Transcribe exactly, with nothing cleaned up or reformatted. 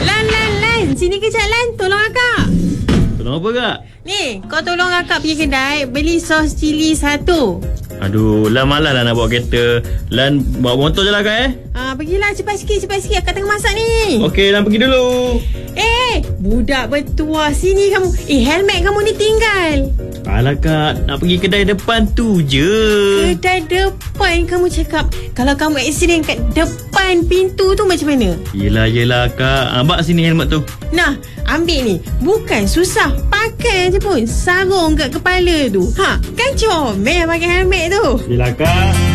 Lan, Lan, Lan. Sini kejap, Lan. Tolong akak. Tolong apa, Kak? Ni, kau tolong akak pergi kedai beli sos cili satu. Aduh, Lan malas lah nak bawa kereta. Lan bawa motor je lah, Kak, eh? Ah, pergilah cepat sikit, cepat sikit. Akak tengah masak ni. Okey, Lan pergi dulu. Eh, budak bertuah. Sini kamu. Eh, helmet kamu ni tinggal. Alah, Kak. Nak pergi kedai depan tu je. Kedai depan kamu cakap. Kalau kamu aksiden kat depan pintu tu macam mana? Yelah, yelah, Kak. Ah, bak sini helmet tu. Nah, ambil ni. Bukan susah. Pakai je pun. Sarung kat kepala tu. Ha, kan comel pakai helmet tu. Yelah, Kak.